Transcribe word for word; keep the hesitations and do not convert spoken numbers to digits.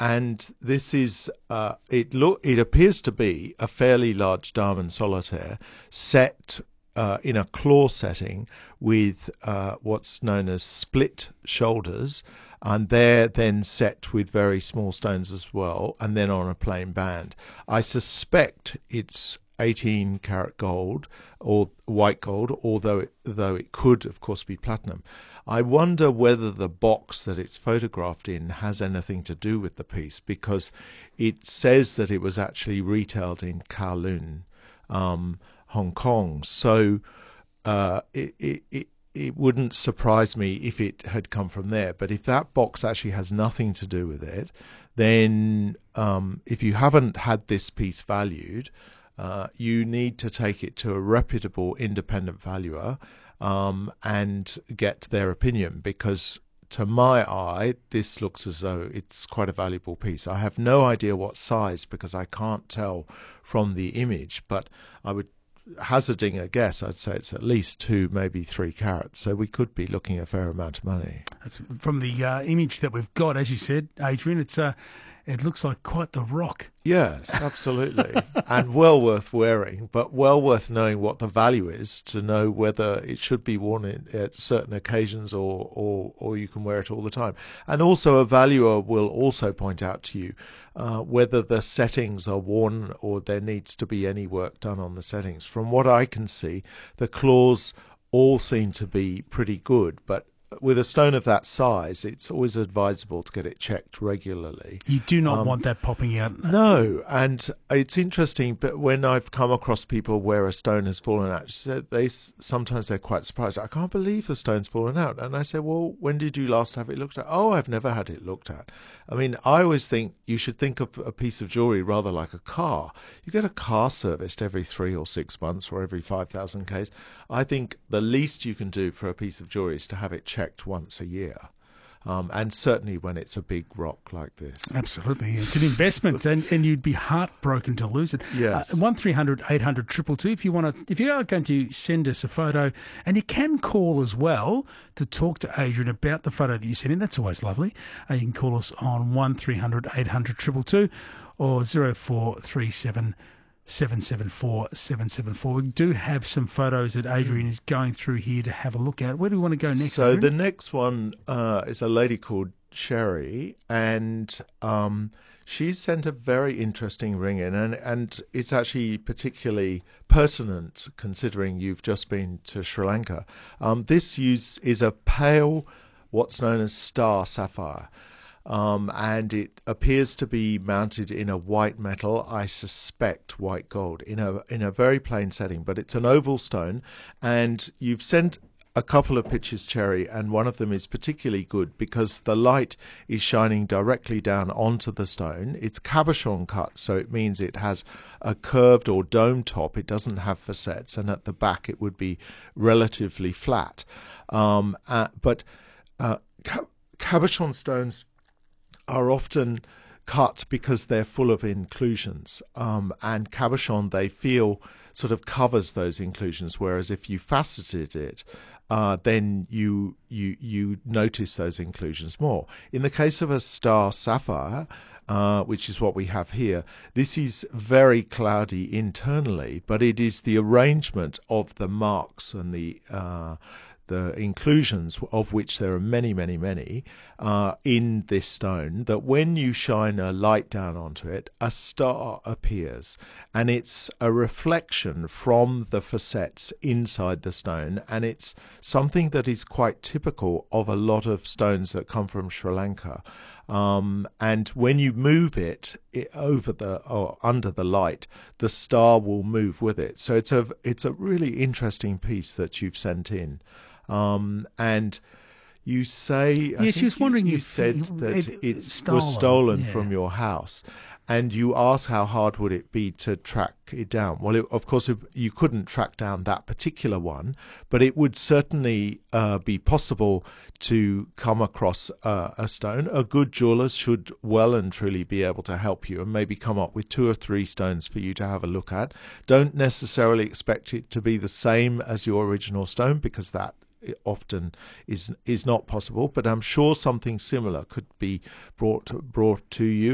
and this is uh, it. Look, it appears to be a fairly large diamond solitaire set uh, in a claw setting with uh, what's known as split shoulders, and they're then set with very small stones as well, and then on a plain band. I suspect it's eighteen karat gold or white gold, although it, though it could, of course, be platinum. I wonder whether the box that it's photographed in has anything to do with the piece, because it says that it was actually retailed in Kowloon, um, Hong Kong. So uh, it, it, it, it wouldn't surprise me if it had come from there. But if that box actually has nothing to do with it, then um, if you haven't had this piece valued, uh, you need to take it to a reputable independent valuer Um, and get their opinion, because to my eye this looks as though it's quite a valuable piece. I have no idea what size, because I can't tell from the image, but I would, hazarding a guess, I'd say it's at least two, maybe three carats, so we could be looking at a fair amount of money. That's from the uh, image that we've got, as you said, Adrian. It's uh, it looks like quite the rock. Yes, absolutely. And well worth wearing, but well worth knowing what the value is to know whether it should be worn in, at certain occasions, or, or, or you can wear it all the time. And also a valuer will also point out to you uh, whether the settings are worn or there needs to be any work done on the settings. From what I can see, the claws all seem to be pretty good, but with a stone of that size, it's always advisable to get it checked regularly. You do not um, want that popping out. No, and it's interesting, but when I've come across people where a stone has fallen out, they sometimes they're quite surprised. I can't believe the stone's fallen out. And I say, well, when did you last have it looked at? Oh, I've never had it looked at. I mean, I always think you should think of a piece of jewellery rather like a car. You get a car serviced every three or six months or every five thousand Ks. I think the least you can do for a piece of jewellery is to have it checked once a year. Um, and certainly when it's a big rock like this. Absolutely. It's an investment, and, and you'd be heartbroken to lose it. Yes. Uh, one three hundred eight hundred two two two if you want to, if you are going to send us a photo, and you can call as well to talk to Adrian about the photo that you sent in. That's always lovely. Uh, you can call us on one three hundred eight hundred two two two or zero four three seven seven seven four seven seven four. We do have some photos that Adrian is going through here to have a look at. Where do we want to go next, So Adrian? the next one uh, is a lady called Sherry, and um, she's sent a very interesting ring in, and, and it's actually particularly pertinent considering you've just been to Sri Lanka. Um, this use is a pale, what's known as star sapphire. Um, and it appears to be mounted in a white metal, I suspect white gold, in a in a very plain setting, but it's an oval stone. And you've sent a couple of pictures, Cherry, and one of them is particularly good because the light is shining directly down onto the stone. It's cabochon cut, so it means it has a curved or dome top. It doesn't have facets, and at the back it would be relatively flat. Um, uh, but uh, ca- cabochon stones are often cut because they're full of inclusions, um, and cabochon, they feel, sort of covers those inclusions, whereas if you faceted it, uh, then you you you notice those inclusions more. In the case of a star sapphire, uh, which is what we have here, this is very cloudy internally, but it is the arrangement of the marks and the uh, the inclusions, of which there are many, many, many, uh, in this stone, that when you shine a light down onto it, a star appears, and it's a reflection from the facets inside the stone, and it's something that is quite typical of a lot of stones that come from Sri Lanka. Um, and when you move it, it over the or under the light, the star will move with it. So it's a it's a really interesting piece that you've sent in. Um, and you say, yes, I she was think wondering you, you if said it, that it, it stolen, was stolen yeah. from your house, and you asked how hard would it be to track it down. Well, it, of course, you couldn't track down that particular one, but it would certainly uh, be possible to come across uh, a stone. A good jeweller should well and truly be able to help you and maybe come up with two or three stones for you to have a look at. Don't necessarily expect it to be the same as your original stone, because that often is is not possible, but I'm sure something similar could be brought brought to you.